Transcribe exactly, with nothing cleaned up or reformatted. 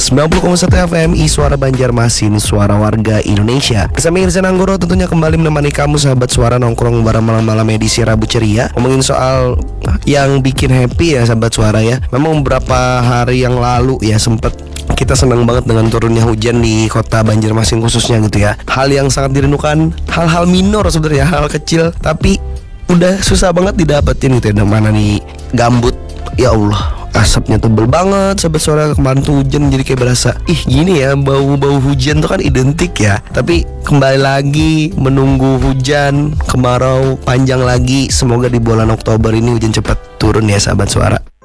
sembilan puluh koma satu F M I Suara Banjarmasin, suara warga Indonesia. Bersama Irsan Anggoro tentunya kembali menemani kamu sahabat suara nongkrong bareng malam-malam edisi Rabu Ceria. Ngomongin soal yang bikin happy ya sahabat suara ya. Memang beberapa hari yang lalu ya sempet kita senang banget dengan turunnya hujan di kota Banjarmasin khususnya gitu ya. Hal yang sangat dirindukan, hal-hal minor sebenarnya, hal kecil tapi udah susah banget didapetin gitu ya. Mana nih gambut, ya Allah, asapnya tebel banget sahabat suara. Kemarin tuh hujan jadi kayak berasa, ih gini ya, bau-bau hujan tuh kan identik ya. Tapi kembali lagi menunggu hujan, kemarau panjang lagi. Semoga di bulan Oktober ini hujan cepat turun ya sahabat suara.